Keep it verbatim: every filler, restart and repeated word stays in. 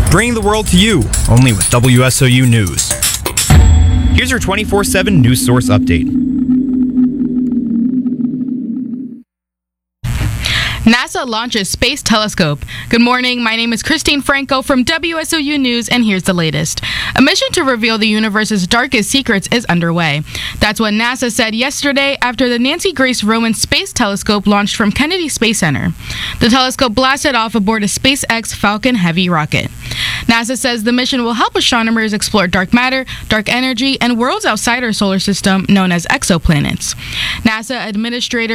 bringing the world to you, only with W S O U News. Here's your twenty-four seven news source update. NASA launches Space Telescope. Good morning, my name is Christine Franco from W S O U News, and here's the latest. A mission to reveal the universe's darkest secrets is underway. That's what NASA said yesterday after the Nancy Grace Rowan Space Telescope launched from Kennedy Space Center. The telescope blasted off aboard a SpaceX Falcon Heavy rocket. NASA says the mission will help astronomers explore dark matter, dark energy, and worlds outside our solar system known as exoplanets. NASA Administrator